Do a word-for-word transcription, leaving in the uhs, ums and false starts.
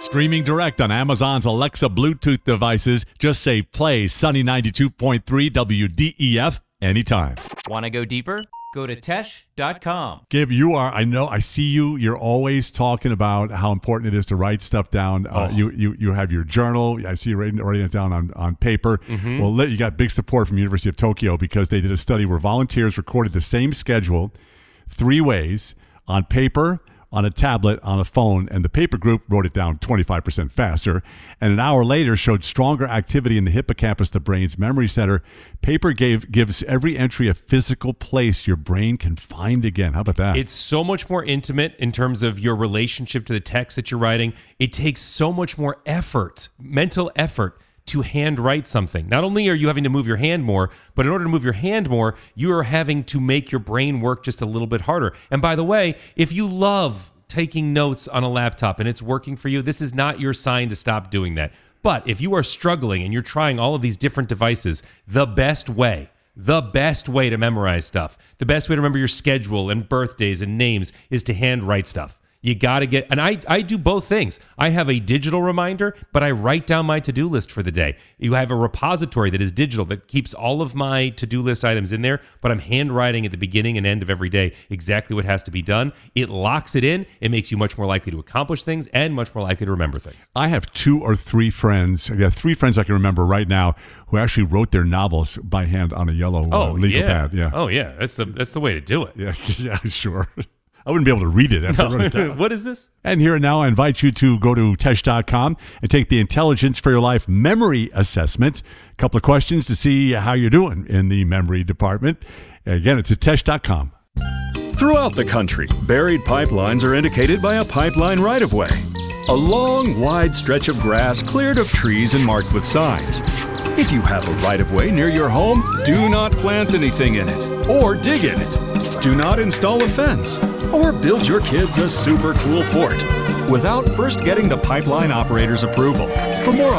Streaming direct on Amazon's Alexa Bluetooth devices. Just say play Sunny ninety-two point three W D E F anytime. Want to go deeper? Go to tesh dot com. Gabe, you are, I know, I see you. You're always talking about how important it is to write stuff down. Uh, Oh. you, you you have your journal. I see you writing, writing it down on, on paper. Mm-hmm. Well, let- you got big support from University of Tokyo because they did a study where volunteers recorded the same schedule three ways on paper, on a tablet, on a phone, and the paper group wrote it down twenty-five percent faster. And an hour later showed stronger activity in the hippocampus, the brain's memory center. Paper gave, gives every entry a physical place your brain can find again. How about that? It's so much more intimate in terms of your relationship to the text that you're writing. It takes so much more effort, mental effort, to hand write something. Not only are you having to move your hand more, but in order to move your hand more, you are having to make your brain work just a little bit harder. And by the way, if you love taking notes on a laptop and it's working for you, this is not your sign to stop doing that. But if you are struggling and you're trying all of these different devices, the best way, the best way to memorize stuff, the best way to remember your schedule and birthdays and names is to hand write stuff. You got to get, and I, I do both things. I have a digital reminder, but I write down my to-do list for the day. You have a repository that is digital that keeps all of my to-do list items in there, but I'm handwriting at the beginning and end of every day exactly what has to be done. It locks it in. It makes you much more likely to accomplish things and much more likely to remember things. I have two or three friends. I got three friends I can remember right now who actually wrote their novels by hand on a yellow uh, Oh, legal yeah. pad. Yeah. Oh, yeah. That's the that's the way to do it. Yeah, yeah, sure. I wouldn't be able to read it after I wrote it down. What is this? And here and now, I invite you to go to tesh dot com and take the Intelligence for Your Life memory assessment. A couple of questions to see how you're doing in the memory department. Again, it's at tesh dot com. Throughout the country, buried pipelines are indicated by a pipeline right-of-way. A long, wide stretch of grass cleared of trees and marked with signs. If you have a right-of-way near your home, do not plant anything in it or dig in it. Do not install a fence or build your kids a super cool fort without first getting the pipeline operator's approval. For more